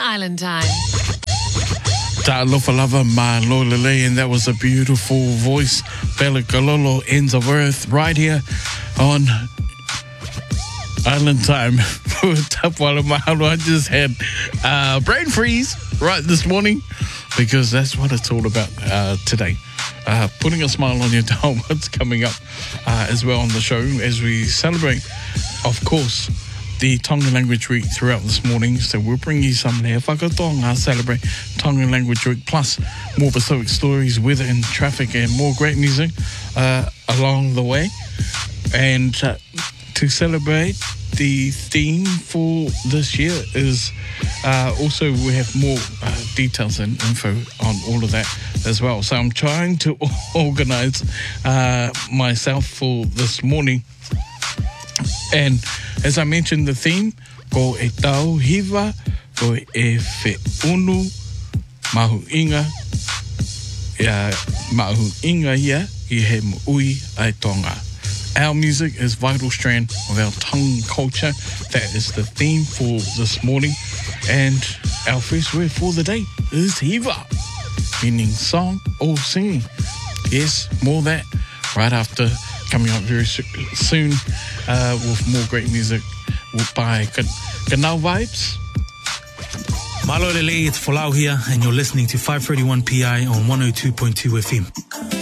Island Time. Ta'alofa lava ma lolele, and that was a beautiful voice. Bella Kalolo, Ends of Earth, right here on Island Time. Tapwala Mahalo. I just had brain freeze right this morning because that's what it's all about today. Putting a smile on your tongue. What's coming up as well on the show as we celebrate, of course, the Tongan Language Week throughout this morning. So we'll bring you some Lea Whakatonga, celebrate Tongan Language Week, plus more Pacific stories, weather and traffic, and more great music along the way. And to celebrate, the theme for this year is also we have more details and info on all of that as well. So I'm trying to organize myself for this morning. And as I mentioned, the theme, ko e tau hiva, ko e whe unu, mahu inga ia, I he ui ai tonga. Our music is a vital strand of our Tongan culture. That is the theme for this morning. And our first word for the day is hiva, meaning song or singing. Yes, more of that right after, coming up very soon with more great music by Kanau Vibes. Malo Lele, it's Folau here, and you're listening to 531 PI on 102.2 FM.